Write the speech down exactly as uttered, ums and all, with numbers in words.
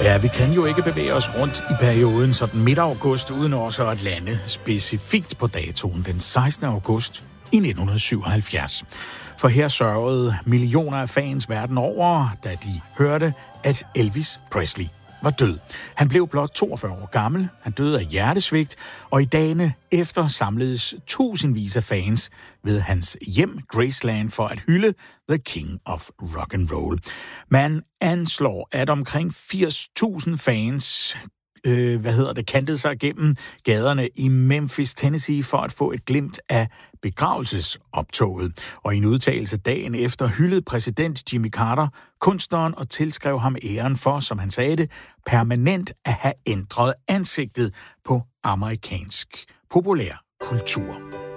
Ja, vi kan jo ikke bevæge os rundt i perioden sådan midt august, uden også at lande specifikt på datoen den sekstende august i nitten syvoghalvfjerds. For her sørgede millioner af fans verden over, da de hørte, at Elvis Presley var død. Han blev blot toogfyrre år gammel, han døde af hjertesvigt, og i dagene efter samledes tusindvis af fans ved hans hjem Graceland for at hylde The King of Rock and Roll. Man anslår, at omkring firs tusind fans øh, hvad hedder det, kantede sig igennem gaderne i Memphis, Tennessee for at få et glimt af begravelsesoptoget. Og i en udtalelse dagen efter hyldede præsident Jimmy Carter kunstneren og tilskrev ham æren for, som han sagde det, permanent at have ændret ansigtet på amerikansk populær kultur.